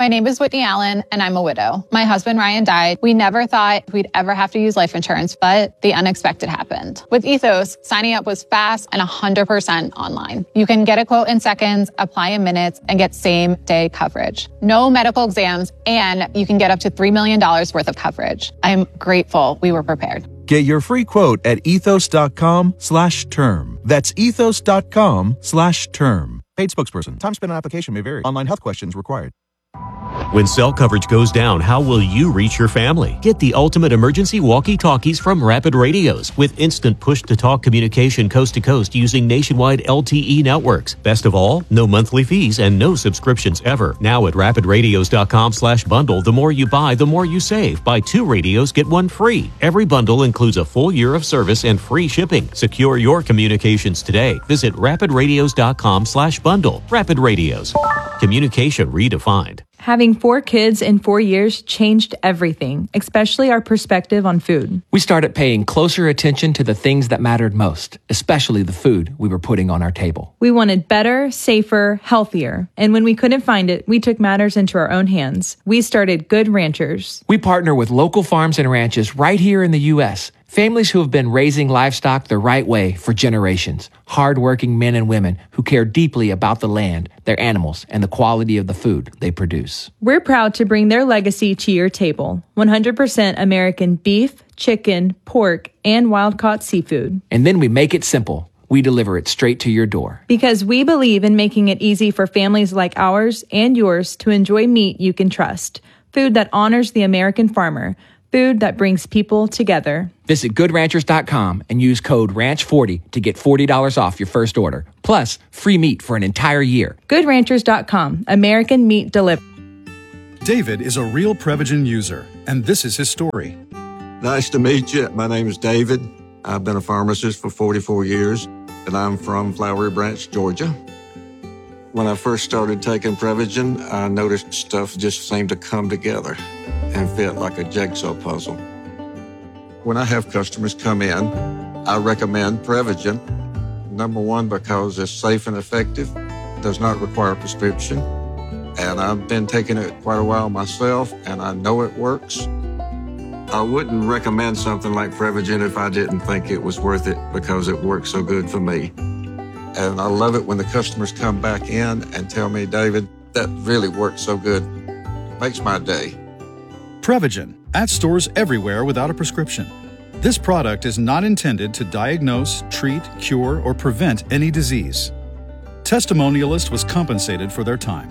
My name is Whitney Allen, and I'm a widow. My husband, Ryan, died. We never thought we'd ever have to use life insurance, but the unexpected happened. With Ethos, signing up was fast and 100% online. You can get a quote in seconds, apply in minutes, and get same-day coverage. No medical exams, and you can get up to $3 million worth of coverage. I'm grateful we were prepared. Get your free quote at ethos.com/term. That's ethos.com/term. Paid spokesperson. Time spent on application may vary. Online health questions required. When cell coverage goes down, how will you reach your family? Get the ultimate emergency walkie-talkies from Rapid Radios with instant push-to-talk communication coast to coast using nationwide LTE networks. Best of all, no monthly fees and no subscriptions ever. Now at rapidradios.com/bundle, the more you buy, the more you save. Buy 2 radios, get 1 free. Every bundle includes a full year of service and free shipping. Secure your communications today. Visit rapidradios.com/bundle. Rapid Radios. Communication redefined. Having 4 kids in 4 years changed everything, especially our perspective on food. We started paying closer attention to the things that mattered most, especially the food we were putting on our table. We wanted better, safer, healthier. And when we couldn't find it, we took matters into our own hands. We started Good Ranchers. We partner with local farms and ranches right here in the U.S., families who have been raising livestock the right way for generations. Hard-working men and women who care deeply about the land, their animals, and the quality of the food they produce. We're proud to bring their legacy to your table. 100% American beef, chicken, pork, and wild-caught seafood. And then we make it simple. We deliver it straight to your door. Because we believe in making it easy for families like ours and yours to enjoy meat you can trust. Food that honors the American farmer. Food that brings people together. Visit GoodRanchers.com and use code RANCH40 to get $40 off your first order. Plus, free meat for an entire year. GoodRanchers.com. American meat delivered. David is a real Prevagen user, and this is his story. Nice to meet you. My name is David. I've been a pharmacist for 44 years, and I'm from Flowery Branch, Georgia. When I first started taking Prevagen, I noticed stuff just seemed to come together and fit like a jigsaw puzzle. When I have customers come in, I recommend Prevagen. Number one, because it's safe and effective, does not require a prescription. And I've been taking it quite a while myself, and I know it works. I wouldn't recommend something like Prevagen if I didn't think it was worth it because it works so good for me. And I love it when the customers come back in and tell me, David, that really works so good. It makes my day. Prevagen, at stores everywhere without a prescription. This product is not intended to diagnose, treat, cure, or prevent any disease. Testimonialist was compensated for their time.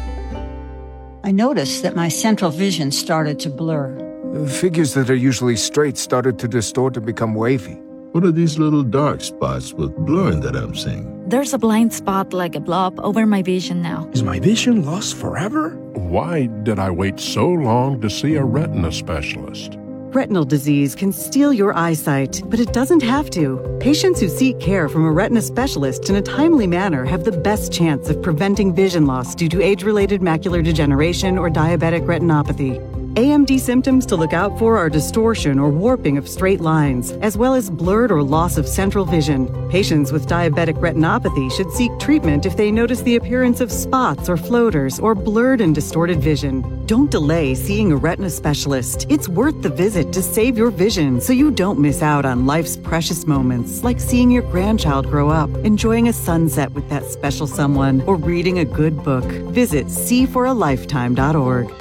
I noticed that my central vision started to blur. Figures that are usually straight started to distort and become wavy. What are these little dark spots with blurring that I'm seeing? There's a blind spot like a blob over my vision now. Is my vision lost forever? Why did I wait so long to see a retina specialist? Retinal disease can steal your eyesight, but it doesn't have to. Patients who seek care from a retina specialist in a timely manner have the best chance of preventing vision loss due to age-related macular degeneration or diabetic retinopathy. AMD symptoms to look out for are distortion or warping of straight lines, as well as blurred or loss of central vision. Patients with diabetic retinopathy should seek treatment if they notice the appearance of spots or floaters or blurred and distorted vision. Don't delay seeing a retina specialist. It's worth the visit to save your vision so you don't miss out on life's precious moments, like seeing your grandchild grow up, enjoying a sunset with that special someone, or reading a good book. Visit seeforalifetime.org.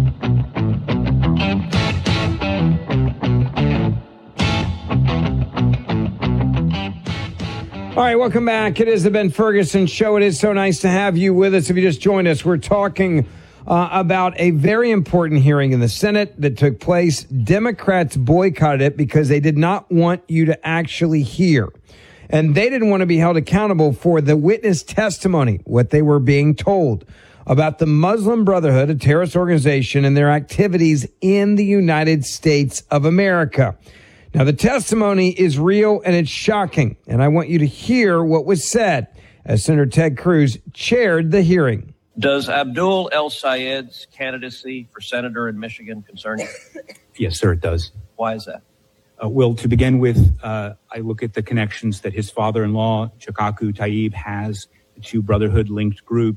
All right, welcome back. It is the Ben Ferguson Show. It is so nice to have you with us. If you just joined us, we're talking about a very important hearing in the Senate that took place. Democrats boycotted it because they did not want you to actually hear. And they didn't want to be held accountable for the witness testimony, what they were being told about the Muslim Brotherhood, a terrorist organization, and their activities in the United States of America. Now, the testimony is real and it's shocking, and I want you to hear what was said as Senator Ted Cruz chaired the hearing. Does Abdul El-Sayed's candidacy for senator in Michigan concern you? Yes, sir, it does. Why is that? Well, to begin with, I look at the connections that his father-in-law, Chikaku Tayyib, has to Brotherhood-linked groups.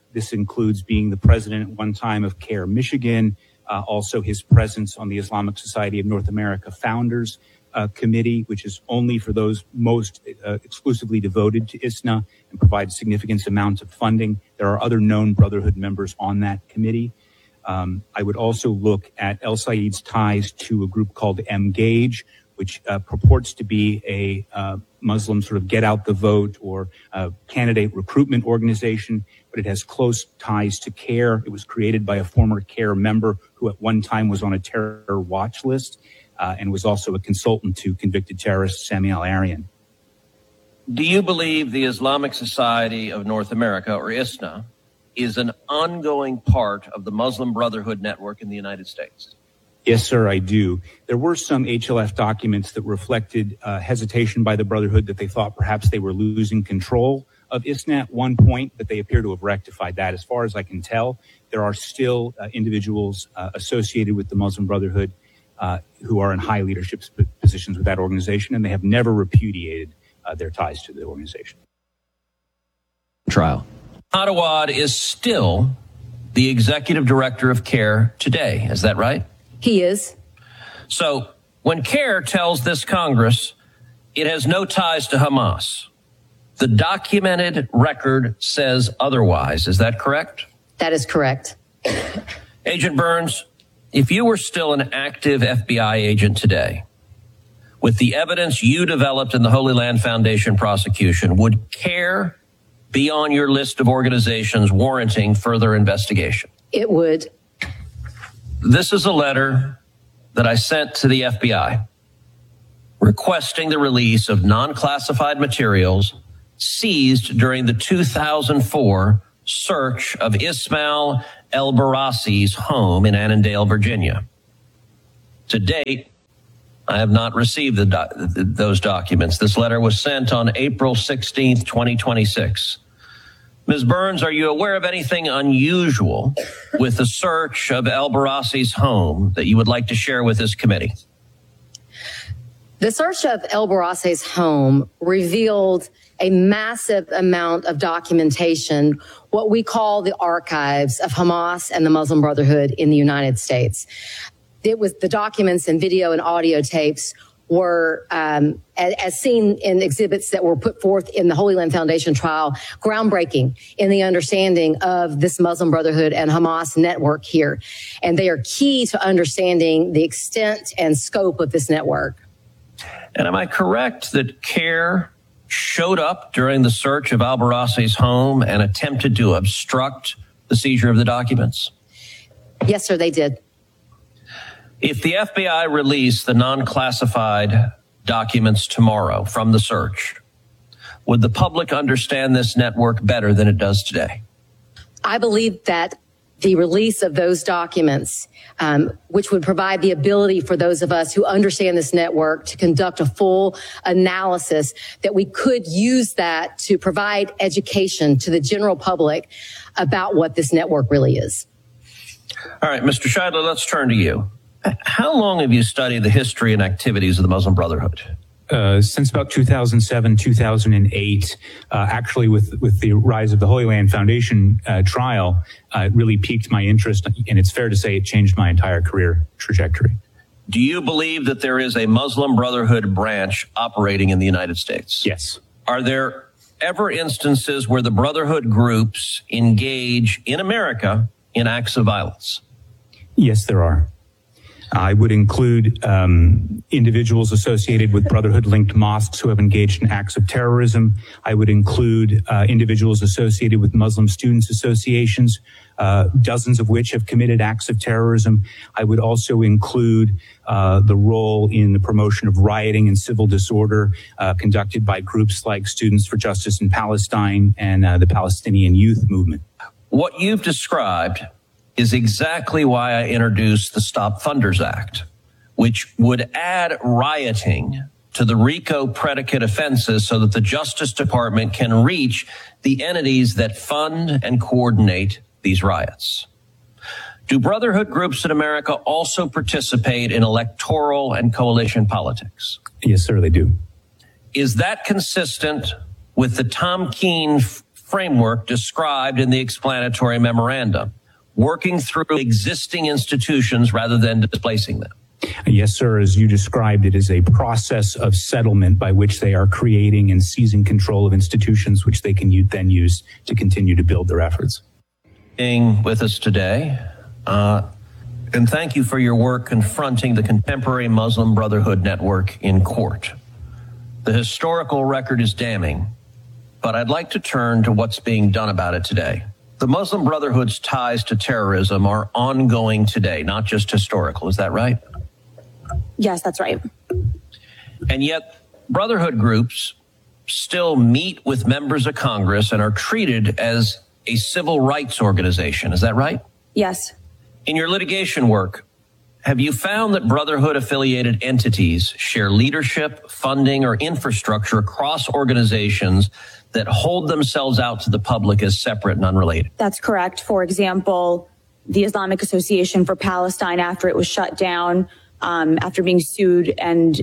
This includes being the president at one time of CARE Michigan, also his presence on the Islamic Society of North America Founders Committee, which is only for those most exclusively devoted to ISNA and provides significant amounts of funding. There are other known Brotherhood members on that committee. I would also look at El Sayed's ties to a group called Mgage, which purports to be a Muslim sort of get out the vote or candidate recruitment organization, but it has close ties to CARE. It was created by a former CARE member who at one time was on a terror watch list and was also a consultant to convicted terrorist Sami al-Arian. Do you believe the Islamic Society of North America, or ISNA, is an ongoing part of the Muslim Brotherhood network in the United States? Yes, sir, I do. There were some HLF documents that reflected hesitation by the Brotherhood that they thought perhaps they were losing control of ISNA at one point, but they appear to have rectified that. As far as I can tell, there are still individuals associated with the Muslim Brotherhood who are in high leadership positions with that organization, and they have never repudiated their ties to the organization. Trial. Adawad is still the executive director of CARE today. Is that right? He is. So when CARE tells this Congress it has no ties to Hamas, the documented record says otherwise. Is that correct? That is correct. Agent Burns, if you were still an active FBI agent today, with the evidence you developed in the Holy Land Foundation prosecution, would CARE be on your list of organizations warranting further investigation? It would. This is a letter that I sent to the FBI requesting the release of non-classified materials seized during the 2004 search of Ismail el-Barassi's home in Annandale, Virginia. To date, I have not received those documents. This letter was sent on April 16th, 2026. Ms. Burns, are you aware of anything unusual with the search of el-Barassi's home that you would like to share with this committee? The search of el-Barassi's home revealed a massive amount of documentation, what we call the archives of Hamas and the Muslim Brotherhood in the United States. It was the documents and video and audio tapes were, as seen in exhibits that were put forth in the Holy Land Foundation trial, groundbreaking in the understanding of this Muslim Brotherhood and Hamas network here. And they are key to understanding the extent and scope of this network. And am I correct that CARE showed up during the search of al-Barassi's home and attempted to obstruct the seizure of the documents? Yes, sir, they did. If the FBI released the non-classified documents tomorrow from the search, would the public understand this network better than it does today? I believe that the release of those documents, which would provide the ability for those of us who understand this network to conduct a full analysis, that we could use that to provide education to the general public about what this network really is. All right, Mr. Scheidler, let's turn to you. How long have you studied the history and activities of the Muslim Brotherhood? Since about 2007, 2008, actually with the rise of the Holy Land Foundation trial, it really piqued my interest, and it's fair to say it changed my entire career trajectory. Do you believe that there is a Muslim Brotherhood branch operating in the United States? Yes. Are there ever instances where the Brotherhood groups engage in America in acts of violence? Yes, there are. I would include individuals associated with Brotherhood-linked mosques who have engaged in acts of terrorism. I would include individuals associated with Muslim students associations, dozens of which have committed acts of terrorism. I would also include the role in the promotion of rioting and civil disorder conducted by groups like Students for Justice in Palestine and the Palestinian Youth Movement. What you've described is exactly why I introduced the Stop Funders Act, which would add rioting to the RICO predicate offenses so that the Justice Department can reach the entities that fund and coordinate these riots. Do Brotherhood groups in America also participate in electoral and coalition politics? Yes, sir, they do. Is that consistent with the Tom Keene framework described in the explanatory memorandum, working through existing institutions rather than displacing them. Yes, sir. As you described, it is a process of settlement by which they are creating and seizing control of institutions which they can then use to continue to build their efforts. Being with us today, and thank you for your work confronting the contemporary Muslim Brotherhood network in court. The historical record is damning, but I'd like to turn to what's being done about it today. The Muslim Brotherhood's ties to terrorism are ongoing today, not just historical. Is that right? Yes, that's right. And yet, Brotherhood groups still meet with members of Congress and are treated as a civil rights organization. Is that right? Yes. In your litigation work, have you found that Brotherhood-affiliated entities share leadership, funding, or infrastructure across organizations that hold themselves out to the public as separate and unrelated? That's correct. For example, the Islamic Association for Palestine, after it was shut down, after being sued and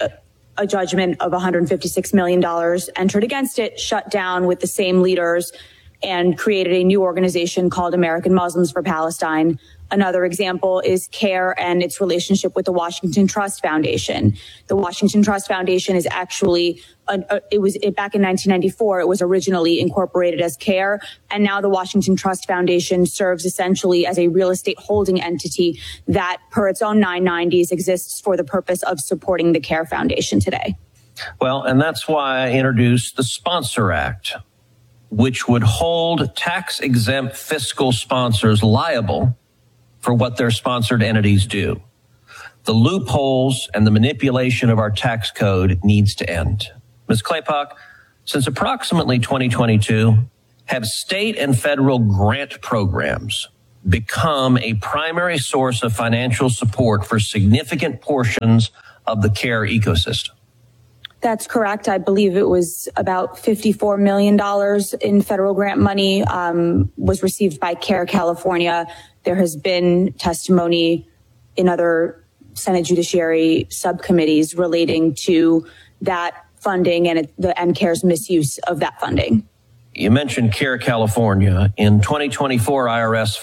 a judgment of $156 million entered against it, shut down with the same leaders and created a new organization called American Muslims for Palestine. Another example is CARE and its relationship with the Washington Trust Foundation. The Washington Trust Foundation is actually, back in 1994, it was originally incorporated as CARE, and now the Washington Trust Foundation serves essentially as a real estate holding entity that, per its own 990s, exists for the purpose of supporting the CARE Foundation today. Well, and that's why I introduced the Sponsor Act, which would hold tax-exempt fiscal sponsors liable for what their sponsored entities do. The loopholes and the manipulation of our tax code needs to end. Ms. Claypock, since approximately 2022, have state and federal grant programs become a primary source of financial support for significant portions of the CARE ecosystem? That's correct. I believe it was about $54 million in federal grant money was received by CARE California. There has been testimony in other Senate Judiciary subcommittees relating to that funding and CARE's misuse of that funding. You mentioned CARE California. In 2024 IRS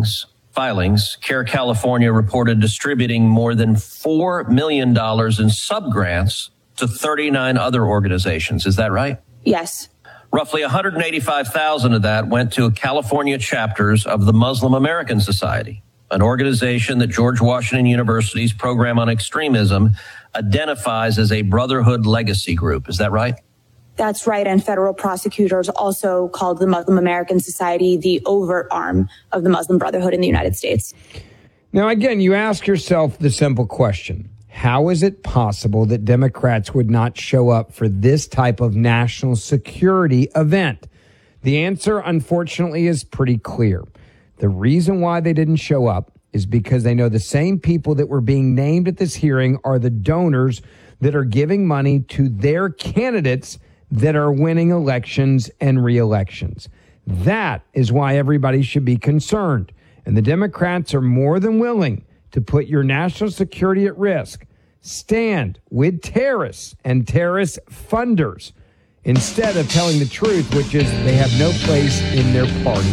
filings, CARE California reported distributing more than $4 million in subgrants to 39 other organizations. Is that right? Yes. Roughly 185,000 of that went to California chapters of the Muslim American Society, an organization that George Washington University's program on extremism identifies as a Brotherhood legacy group. Is that right? That's right. And federal prosecutors also called the Muslim American Society the overt arm of the Muslim Brotherhood in the United States. Now, again, you ask yourself the simple question. How is it possible that Democrats would not show up for this type of national security event? The answer, unfortunately, is pretty clear. The reason why they didn't show up is because they know the same people that were being named at this hearing are the donors that are giving money to their candidates that are winning elections and re-elections. That is why everybody should be concerned. And the Democrats are more than willing to put your national security at risk. Stand with terrorists and terrorist funders instead of telling the truth, which is they have no place in their party.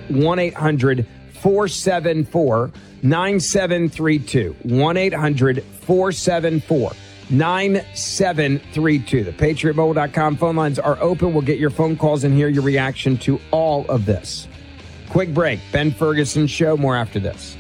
1-800-474-9732. 1-800-474-9732. The PatriotMobile.com phone lines are open. We'll get your phone calls and hear your reaction to all of this. Quick break. Ben Ferguson Show. More after this.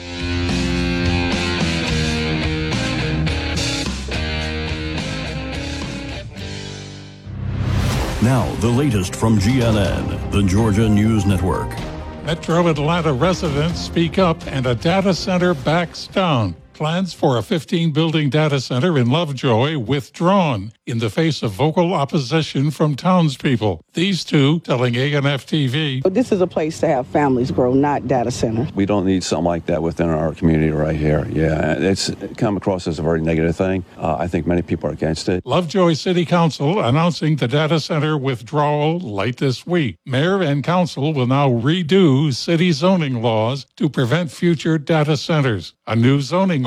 Now, the latest from GNN, the Georgia News Network. Metro Atlanta residents speak up and a data center backs down. Plans for a 15-building data center in Lovejoy withdrawn in the face of vocal opposition from townspeople. These two telling ANF-TV. This is a place to have families grow, not data center. We don't need something like that within our community right here. Yeah, it's come across as a very negative thing. I think many people are against it. Lovejoy City Council announcing the data center withdrawal late this week. Mayor and council will now redo city zoning laws to prevent future data centers. A new zoning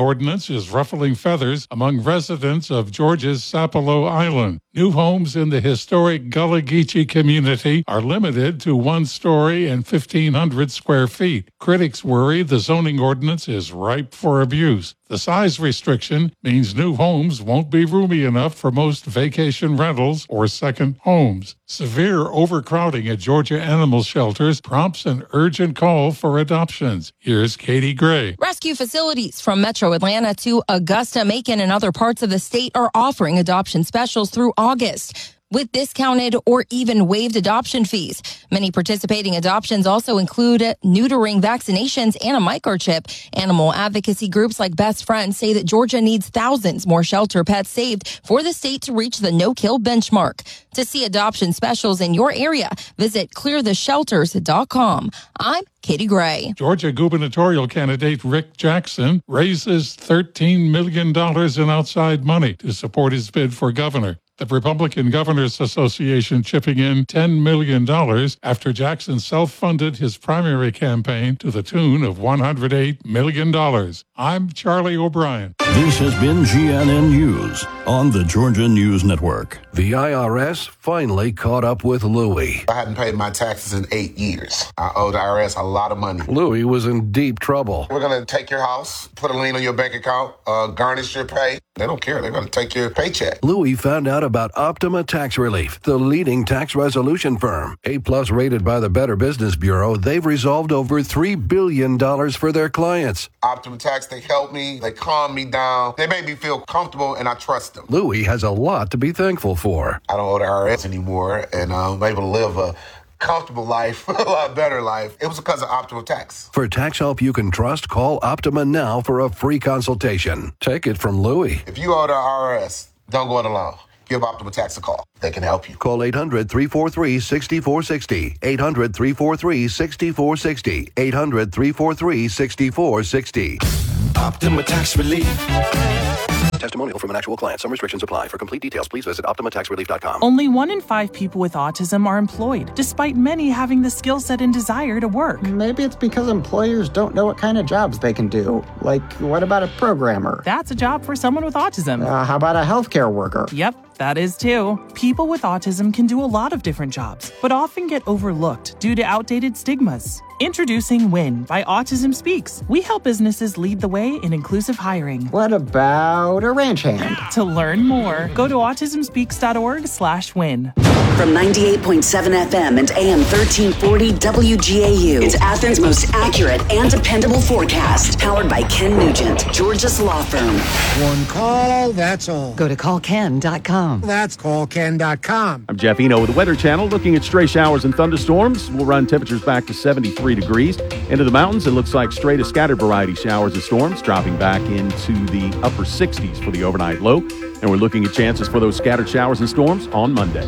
ordinance is ruffling feathers among residents of Georgia's Sapelo Island. New homes in the historic Gullah Geechee community are limited to 1 story and 1,500 square feet. Critics worry the zoning ordinance is ripe for abuse. The size restriction means new homes won't be roomy enough for most vacation rentals or second homes. Severe overcrowding at Georgia animal shelters prompts an urgent call for adoptions. Here's Katie Gray. Rescue facilities from Metro Atlanta to Augusta, Macon, and other parts of the state are offering adoption specials through August, with discounted or even waived adoption fees. Many participating adoptions also include neutering, vaccinations, and a microchip. Animal advocacy groups like Best Friends say that Georgia needs thousands more shelter pets saved for the state to reach the no-kill benchmark. To see adoption specials in your area, visit cleartheshelters.com. I'm Katie Gray. Georgia gubernatorial candidate Rick Jackson raises $13 million in outside money to support his bid for governor. The Republican Governors Association chipping in $10 million after Jackson self-funded his primary campaign to the tune of $108 million. I'm Charlie O'Brien. This has been GNN News on the Georgia News Network. The IRS finally caught up with Louie. I hadn't paid my taxes in 8 years. I owed the IRS a lot of money. Louie was in deep trouble. We're going to take your house, put a lien on your bank account, garnish your pay. They don't care. They're going to take your paycheck. Louie found out about Optima Tax Relief, the leading tax resolution firm. A-plus rated by the Better Business Bureau, they've resolved over $3 billion for their clients. Optima Tax, they helped me. They calmed me down. They made me feel comfortable, and I trust them. Louie has a lot to be thankful for. I don't owe the IRS anymore, and I'm able to live a comfortable life, a lot better life. It was because of Optima Tax. For tax help you can trust, call Optima now for a free consultation. Take it from Louie. If you owe the IRS, don't go it alone. Give Optima Tax a call. They can help you. Call 800-343-6460. 800-343-6460. 800-343-6460. Optima Tax Relief. Testimonial from an actual client. Some restrictions apply. For complete details, please visit OptimaTaxRelief.com. Only 1 in 5 people with autism are employed, despite many having the skill set and desire to work. Maybe it's because employers don't know what kind of jobs they can do. Like, what about a programmer? That's a job for someone with autism. How about a healthcare worker? Yep, that is too. People with autism can do a lot of different jobs, but often get overlooked due to outdated stigmas. Introducing WIN by Autism Speaks. We help businesses lead the way in inclusive hiring. What about a ranch hand? To learn more, go to autismspeaks.org/win. From 98.7 FM and AM 1340 WGAU, it's Athens' most accurate and dependable forecast. Powered by Ken Nugent, Georgia's law firm. One call, that's all. Go to callken.com. That's callken.com. I'm Jeff Eno with the Weather Channel. Looking at stray showers and thunderstorms. We'll run temperatures back to 73 degrees. Into the mountains, it looks like stray to scattered variety showers and storms, dropping back into the upper 60s for the overnight low. And we're looking at chances for those scattered showers and storms on Monday.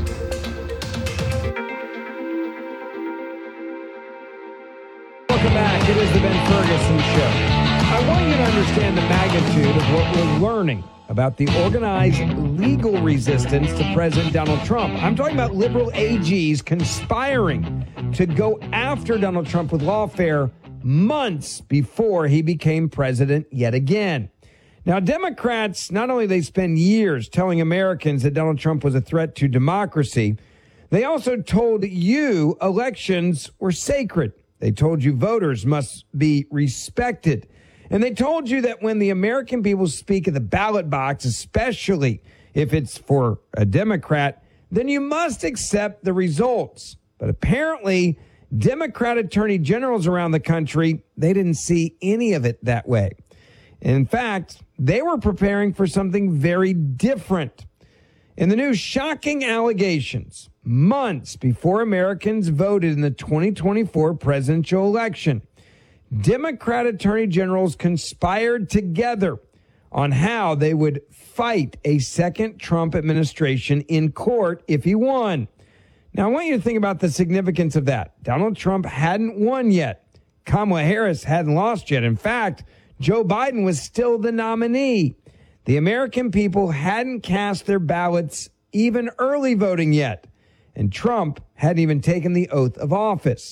Welcome back. It is the Ben Ferguson Show. I want you to understand the magnitude of what we're learning about the organized legal resistance to President Donald Trump. I'm talking about liberal AGs conspiring to go after Donald Trump with lawfare months before he became president yet again. Now, Democrats, not only they spend years telling Americans that Donald Trump was a threat to democracy, they also told you elections were sacred. They told you voters must be respected. And they told you that when the American people speak at the ballot box, especially if it's for a Democrat, then you must accept the results. But apparently, Democrat attorney generals around the country, they didn't see any of it that way. In fact, they were preparing for something very different. In the new shocking allegations, months before Americans voted in the 2024 presidential election, Democrat attorney generals conspired together on how they would fight a second Trump administration in court if he won. Now, I want you to think about the significance of that. Donald Trump hadn't won yet. Kamala Harris hadn't lost yet. In fact, Joe Biden was still the nominee. The American people hadn't cast their ballots, even early voting yet. And Trump hadn't even taken the oath of office.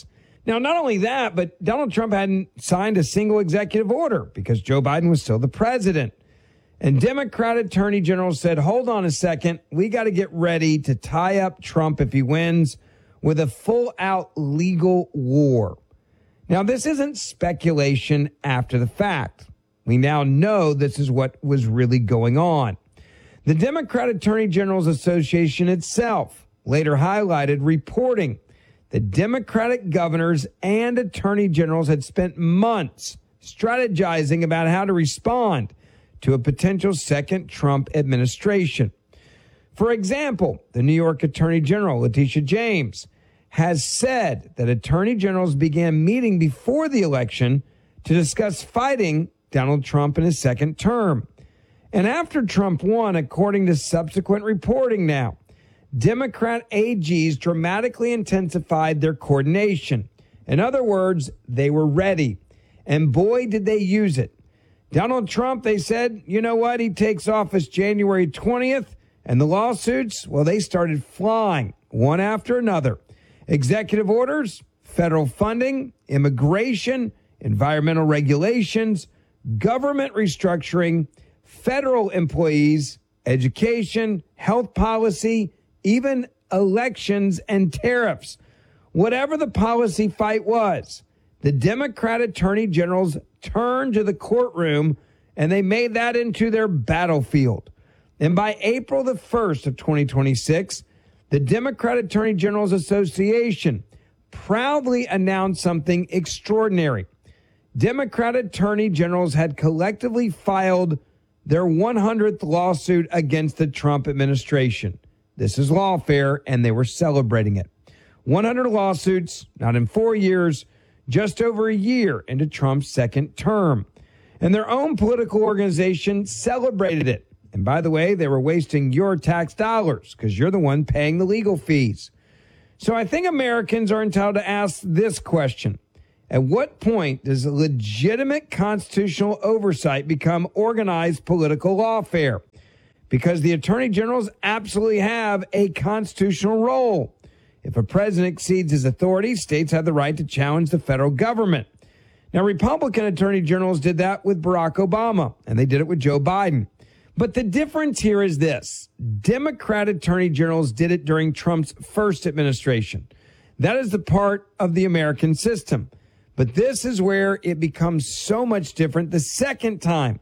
Now, not only that, but Donald Trump hadn't signed a single executive order because Joe Biden was still the president. And Democrat attorney generals said, hold on a second, we got to get ready to tie up Trump if he wins with a full-out legal war. Now, this isn't speculation after the fact. We now know this is what was really going on. The Democrat Attorney Generals Association itself later highlighted reporting that Democratic governors and attorney generals had spent months strategizing about how to respond to a potential second Trump administration. For example, the New York Attorney General, Letitia James, has said that attorney generals began meeting before the election to discuss fighting Donald Trump in his second term. And after Trump won, according to subsequent reporting now, Democrat AGs dramatically intensified their coordination. In other words, they were ready. And boy, did they use it. Donald Trump, they said, you know what? He takes office January 20th. And the lawsuits, well, they started flying one after another. Executive orders, federal funding, immigration, environmental regulations, government restructuring, federal employees, education, health policy, even elections and tariffs. Whatever the policy fight was, the Democrat attorney generals turned to the courtroom and they made that into their battlefield. And by April the 1st of 2026, the Democrat Attorney Generals Association proudly announced something extraordinary. Democrat attorney generals had collectively filed their 100th lawsuit against the Trump administration. This is lawfare, and they were celebrating it. 100 lawsuits, not in 4 years, just over a year into Trump's second term. And their own political organization celebrated it. And by the way, they were wasting your tax dollars because you're the one paying the legal fees. So I think Americans are entitled to ask this question. At what point does legitimate constitutional oversight become organized political lawfare? Because the attorney generals absolutely have a constitutional role. If a president exceeds his authority, states have the right to challenge the federal government. Now, Republican attorney generals did that with Barack Obama, and they did it with Joe Biden. But the difference here is this. Democrat attorney generals did it during Trump's first administration. That is the part of the American system. But this is where it becomes so much different the second time.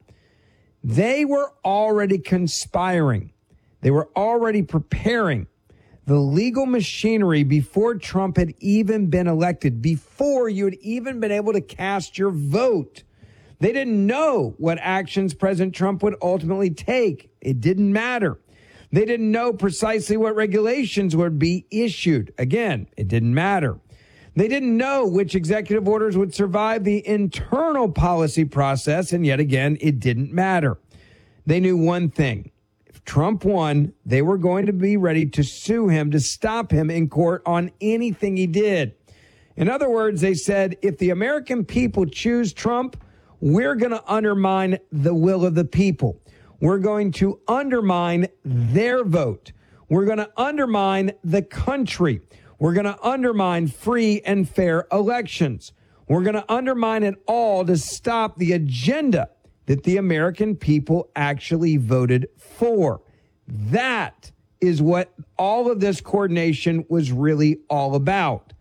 They were already conspiring. They were already preparing the legal machinery before Trump had even been elected, before you had even been able to cast your vote. They didn't know what actions President Trump would ultimately take. It didn't matter. They didn't know precisely what regulations would be issued. Again, it didn't matter. They didn't know which executive orders would survive the internal policy process, and yet again, it didn't matter. They knew one thing. If Trump won, they were going to be ready to sue him, to stop him in court on anything he did. In other words, they said, if the American people choose Trump, we're going to undermine the will of the people. We're going to undermine their vote. We're going to undermine the country. We're going to undermine free and fair elections. We're going to undermine it all to stop the agenda that the American people actually voted for. That is what all of this coordination was really all about.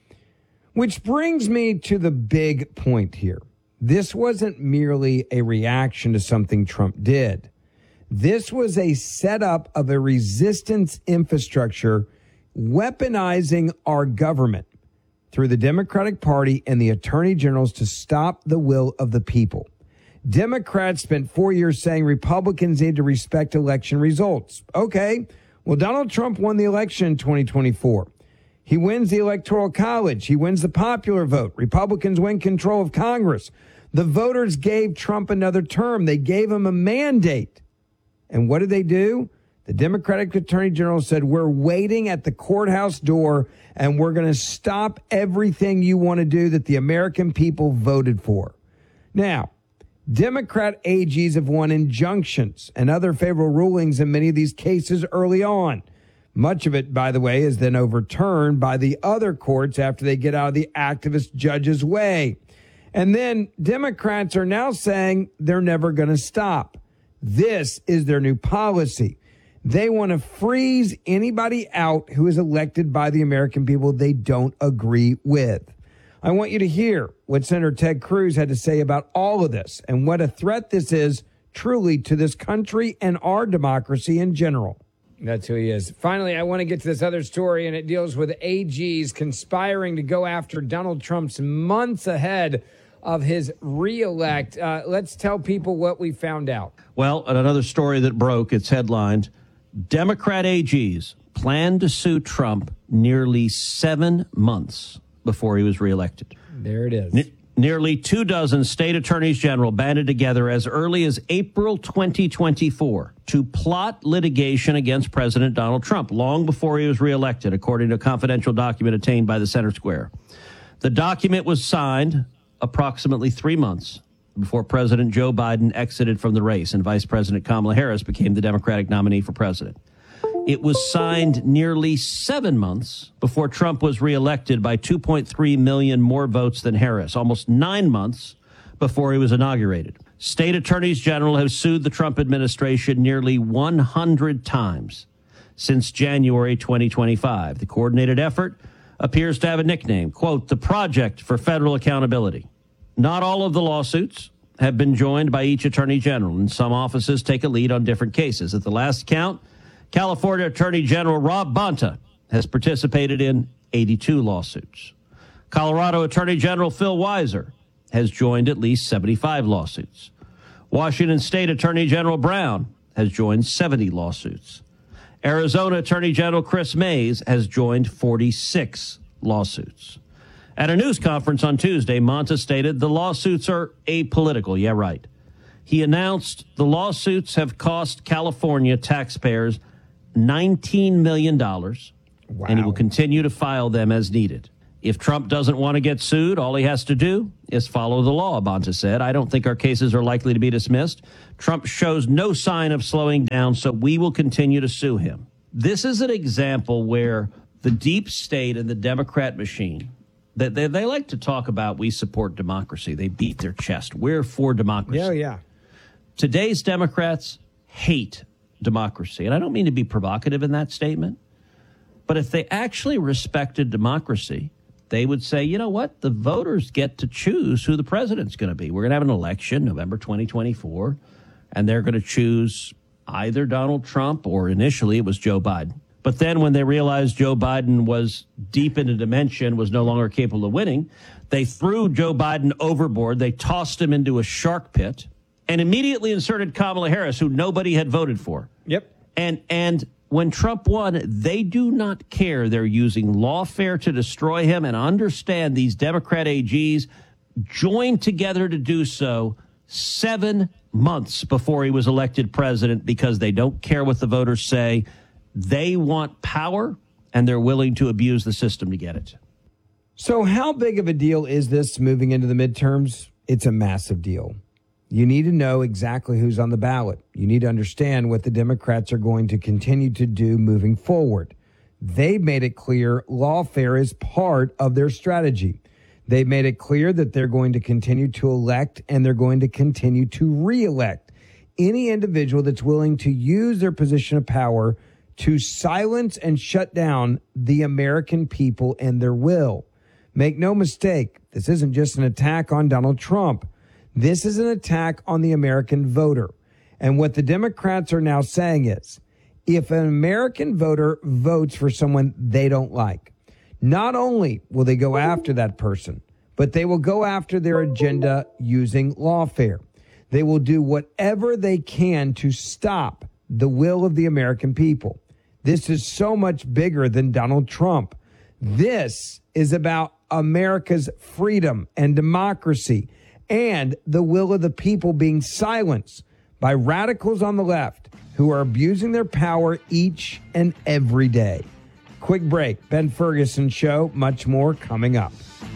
Which brings me to the big point here. This wasn't merely a reaction to something Trump did. This was a setup of a resistance infrastructure weaponizing our government through the Democratic Party and the attorney generals to stop the will of the people. Democrats spent 4 years saying Republicans need to respect election results. Okay, well, Donald Trump won the election in 2024. He wins the Electoral College. He wins the popular vote. Republicans win control of Congress. The voters gave Trump another term. They gave him a mandate. And what did they do? The Democratic Attorney General said, we're waiting at the courthouse door and we're going to stop everything you want to do that the American people voted for. Now, Democrat AGs have won injunctions and other favorable rulings in many of these cases early on. Much of it, by the way, is then overturned by the other courts after they get out of the activist judge's way. And then Democrats are now saying they're never going to stop. This is their new policy. They want to freeze anybody out who is elected by the American people they don't agree with. I want you to hear what Senator Ted Cruz had to say about all of this and what a threat this is truly to this country and our democracy in general. That's who he is. Finally, I want to get to this other story, and it deals with AGs conspiring to go after Donald Trump's months ahead of his reelect. Let's tell people what we found out. Well, another story that broke, it's headlined, Democrat AGs planned to sue Trump nearly 7 months before he was reelected. There it is. Nearly 24 state attorneys general banded together as early as April 2024 to plot litigation against President Donald Trump long before he was reelected, according to a confidential document obtained by the Center Square. The document was signed approximately 3 months before President Joe Biden exited from the race and Vice President Kamala Harris became the Democratic nominee for president. It was signed nearly 7 months before Trump was reelected by 2.3 million more votes than Harris, almost 9 months before he was inaugurated. State attorneys general have sued the Trump administration nearly 100 times since January 2025. The coordinated effort appears to have a nickname, quote, the Project for Federal Accountability. Not all of the lawsuits have been joined by each attorney general, and some offices take a lead on different cases. At the last count, California Attorney General Rob Bonta has participated in 82 lawsuits. Colorado Attorney General Phil Weiser has joined at least 75 lawsuits. Washington State Attorney General Brown has joined 70 lawsuits. Arizona Attorney General Chris Mays has joined 46 lawsuits. At a news conference on Tuesday, Bonta stated the lawsuits are apolitical. Yeah, right. He announced the lawsuits have cost California taxpayers $19 million, and he will continue to file them as needed. If Trump doesn't want to get sued, all he has to do is follow the law, Bonta said. I don't think our cases are likely to be dismissed. Trump shows no sign of slowing down, so we will continue to sue him. This is an example where the deep state and the Democrat machine, that they like to talk about, we support democracy. They beat their chest. We're for democracy. Yeah. Today's Democrats hate democracy. And I don't mean to be provocative in that statement, but if they actually respected democracy, they would say, you know what? The voters get to choose who the president's going to be. We're going to have an election, November 2024, and they're going to choose either Donald Trump or initially it was Joe Biden. But then when they realized Joe Biden was deep into dementia, was no longer capable of winning, they threw Joe Biden overboard. They tossed him into a shark pit and immediately inserted Kamala Harris, who nobody had voted for. Yep. And when Trump won, they do not care. They're using lawfare to destroy him, and understand these Democrat AGs joined together to do so 7 months before he was elected president because they don't care what the voters say. They want power, and they're willing to abuse the system to get it. So how big of a deal is this moving into the midterms? It's a massive deal. You need to know exactly who's on the ballot. You need to understand what the Democrats are going to continue to do moving forward. They've made it clear lawfare is part of their strategy. They've made it clear that they're going to continue to elect and they're going to continue to reelect any individual that's willing to use their position of power to silence and shut down the American people and their will. Make no mistake, this isn't just an attack on Donald Trump. This is an attack on the American voter. And what the Democrats are now saying is, if an American voter votes for someone they don't like, not only will they go after that person, but they will go after their agenda using lawfare. They will do whatever they can to stop the will of the American people. This is so much bigger than Donald Trump. This is about America's freedom and democracy and the will of the people being silenced by radicals on the left who are abusing their power each and every day. Quick break. Ben Ferguson Show. Much more coming up.